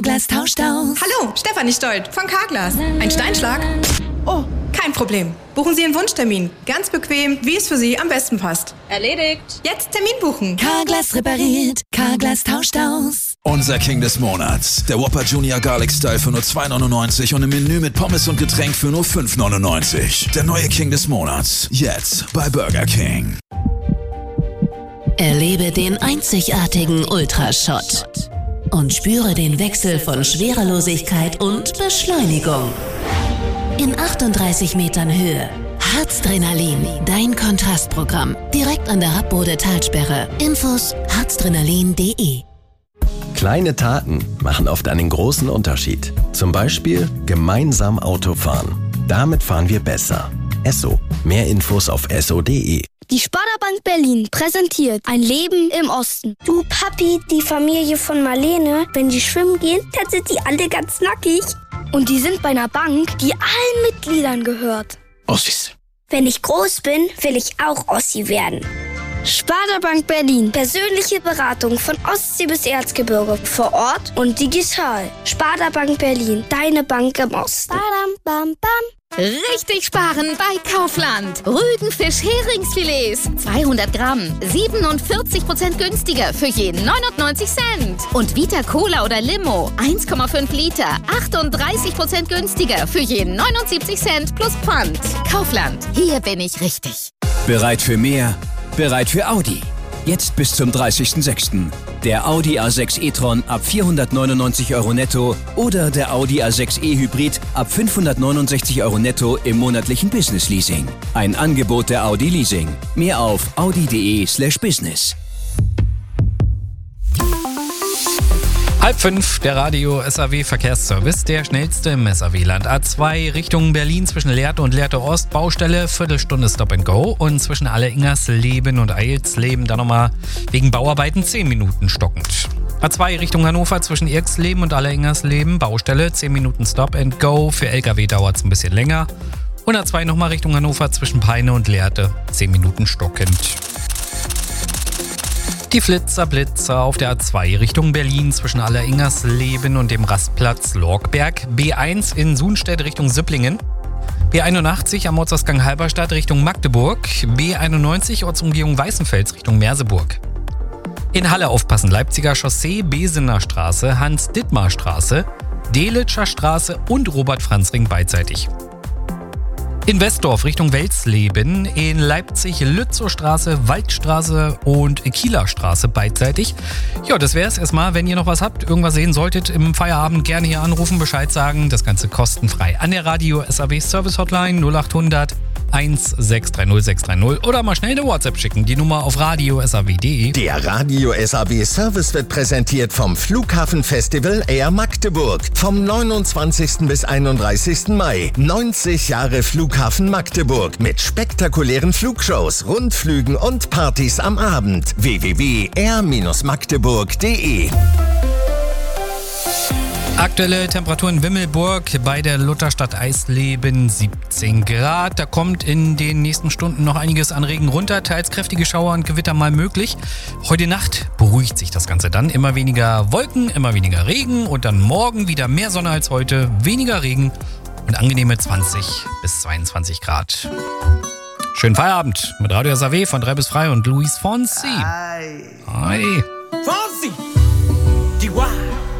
Carglass tauscht aus. Hallo, Stefanie Stolt von Carglass. Ein Steinschlag? Oh, kein Problem. Buchen Sie einen Wunschtermin. Ganz bequem, wie es für Sie am besten passt. Erledigt. Jetzt Termin buchen. Carglass repariert, Carglass tauscht aus. Unser King des Monats. Der Whopper Junior Garlic Style für nur 2,99 und im Menü mit Pommes und Getränk für nur 5,99. Der neue King des Monats. Jetzt bei Burger King. Erlebe den einzigartigen Ultrashot und spüre den Wechsel von Schwerelosigkeit und Beschleunigung. In 38 Metern Höhe. Harzdrenalin, dein Kontrastprogramm. Direkt an der Happbode-Talsperre. Infos harzdrenalin.de. Kleine Taten machen oft einen großen Unterschied. Zum Beispiel gemeinsam Auto fahren. Damit fahren wir besser. Esso. Mehr Infos auf esso.de. Die Sparda-Bank Berlin präsentiert ein Leben im Osten. Du Papi, die Familie von Marlene, wenn die schwimmen gehen, dann sind die alle ganz nackig. Und die sind bei einer Bank, die allen Mitgliedern gehört. Ossis. Wenn ich groß bin, will ich auch Ossi werden. Sparda-Bank Berlin. Persönliche Beratung von Ostsee bis Erzgebirge. Vor Ort und digital. Sparda-Bank Berlin. Deine Bank im Osten. Badam, bam, bam. Richtig sparen bei Kaufland. Rügenfisch Heringsfilets. 200 Gramm. 47% günstiger für jeden 99 Cent. Und Vita Cola oder Limo. 1,5 Liter. 38% günstiger für jeden 79 Cent plus Pfand. Kaufland. Hier bin ich richtig. Bereit für mehr? Bereit für Audi. Jetzt bis zum 30.06. Der Audi A6 e-tron ab 499 € netto oder der Audi A6 e-Hybrid ab 569 € netto im monatlichen Business-Leasing. Ein Angebot der Audi Leasing. Mehr auf audi.de/business. 4:30, der Radio SAW Verkehrsservice, der schnellste im SAW-Land. A2 Richtung Berlin zwischen Lehrte und Lehrte Ost, Baustelle, Viertelstunde Stop and Go. Und zwischen Alleingersleben und Eilsleben dann nochmal wegen Bauarbeiten 10 Minuten stockend. A2 Richtung Hannover zwischen Irksleben und Alleingersleben, Baustelle, 10 Minuten Stop and Go. Für LKW dauert es ein bisschen länger. Und A2 nochmal Richtung Hannover zwischen Peine und Lehrte, 10 Minuten stockend. Die Blitzer auf der A2 Richtung Berlin zwischen Alleringersleben und dem Rastplatz Lorkberg. B1 in Sunstedt Richtung Sipplingen. B81 am Ortsausgang Halberstadt Richtung Magdeburg. B91 Ortsumgehung Weißenfels Richtung Merseburg. In Halle aufpassen, Leipziger Chaussee, Besener Straße, Hans-Dittmar-Straße, Delitscher Straße und Robert-Franz-Ring beidseitig. In Westdorf Richtung Welsleben, in Leipzig Lützowstraße, Waldstraße und Kieler Straße beidseitig. Ja, das wäre es erstmal. Wenn ihr noch was habt, irgendwas sehen solltet, im Feierabend gerne hier anrufen, Bescheid sagen. Das Ganze kostenfrei an der Radio SAW Service Hotline 0800 1630 630 oder mal schnell eine WhatsApp schicken. Die Nummer auf radio.saw.de. Der Radio SAW Service wird präsentiert vom Flughafenfestival Air Magdeburg. Vom 29. bis 31. Mai. 90 Jahre Flughafen Magdeburg mit spektakulären Flugshows, Rundflügen und Partys am Abend. www.air-magdeburg.de. Aktuelle Temperatur in Wimmelburg bei der Lutherstadt Eisleben 17 Grad. Da kommt in den nächsten Stunden noch einiges an Regen runter. Teils kräftige Schauer und Gewitter mal möglich. Heute Nacht beruhigt sich das Ganze dann. Immer weniger Wolken, immer weniger Regen und dann morgen wieder mehr Sonne als heute. Weniger Regen und angenehme 20 bis 22 Grad. Schönen Feierabend mit Radio SAW von 3 bis frei und Luis Fonsi. Hi. Fonsi! Die